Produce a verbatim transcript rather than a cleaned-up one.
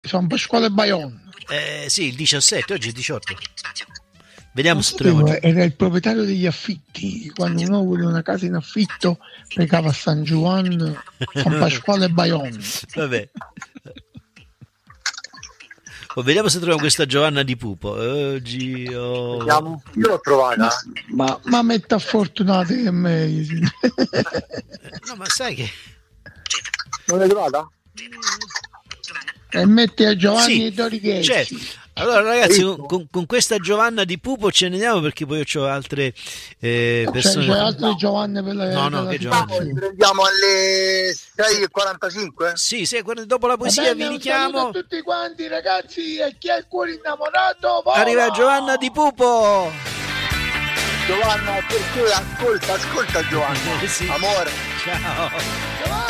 San Pasquale Bayonne. Eh, sì, il diciassette, oggi è il diciotto. Vediamo se Sapevo, troviamo. era il proprietario degli affitti. Quando uno vuole una casa in affitto, pregava a San Giovanni, San Pasquale Bayonne. Vabbè. Oh, vediamo se troviamo questa Giovanna di Pupo. Oggi oh. Vediamo. Io l'ho trovata. Ma, ma metta fortunati che me. No, ma sai che non l'hai trovata? E metti a Giovanni sì, e Dorichetti. certo. Allora ragazzi, con, con, con questa Giovanna di Pupo ce ne andiamo, perché poi io ho altre eh, persone. C'è, c'è altre Giovanne per la, no no per che la Giovanna. Prendiamo alle sei e quarantacinque? Sì, sì, dopo la poesia vi richiamo. A tutti quanti ragazzi, e chi è il cuore innamorato vola. Arriva Giovanna di Pupo. Giovanna, per te ascolta, ascolta Giovanna. Sì. Amore. Ciao. Giovanna!